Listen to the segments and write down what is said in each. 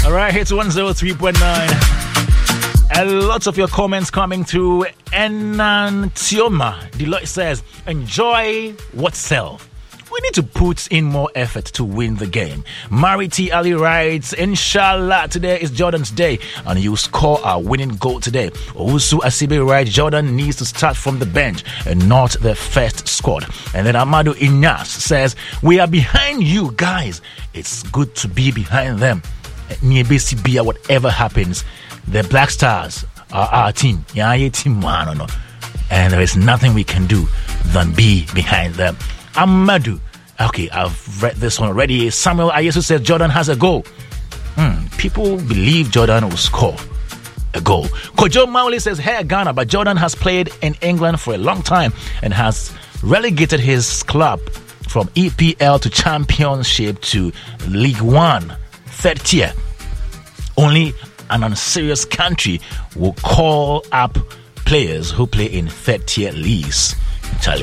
All right, it's 103.9. A lot of your comments coming through. Enantioma Deloitte says, enjoy what's self. We need to put in more effort to win the game. Mariti Ali writes, Inshallah, today is Jordan's day and you score a winning goal today. Owusu Asibe writes, Jordan needs to start from the bench and not the first squad. And then Amadou Inyas says, we are behind you guys. It's good to be behind them. Whatever happens, the Black Stars are our team. And there is nothing we can do than be behind them. Amadou. Okay, I've read this one already. Samuel Ayesu says Jordan has a goal. People believe Jordan will score a goal. Kojo Mauli says, hey, Ghana, but Jordan has played in England for a long time and has relegated his club from EPL to Championship to League One, third tier. Only an unserious country will call up players who play in third tier leagues. Charlie.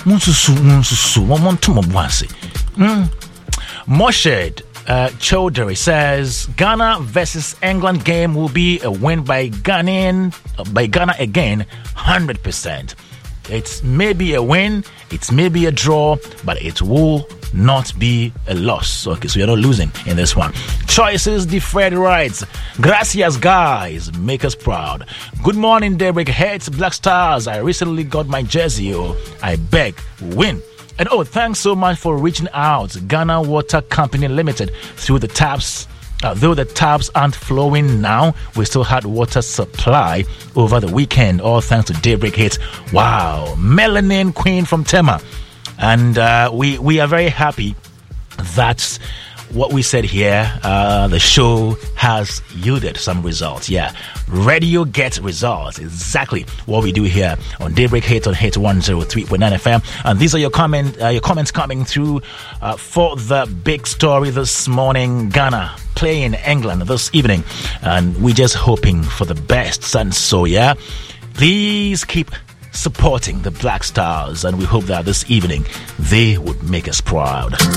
Moshed Chaudhary says Ghana versus England game will be a win by Ghana again, 100%. It may be a win, it may be a draw, but it will not be a loss. Okay, so you're not losing in this one. Choices Defred writes, gracias guys, make us proud. Good morning, Daybreak Heads, Black Stars. I recently got my jersey. I beg, win. And thanks so much for reaching out. Ghana Water Company Limited through the taps. Though the taps aren't flowing now, we still had water supply over the weekend. All thanks to Daybreak Hits. Wow. Melanin Queen from Tema. And we are very happy that what we said here, the show has yielded some results. Yeah, radio gets results. Exactly what we do here on Daybreak Hit on Hit 103.9 FM. And these are your comments coming through for the big story this morning. Ghana playing England this evening, and we're just hoping for the best. And so, yeah, please keep supporting the Black Stars, and we hope that this evening they would make us proud.